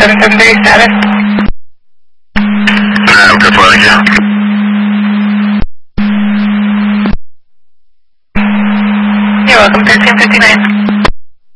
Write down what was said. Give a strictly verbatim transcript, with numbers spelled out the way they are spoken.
seven seven three status. Um, good morning, yeah. You're welcome, thirteen fifty-nine.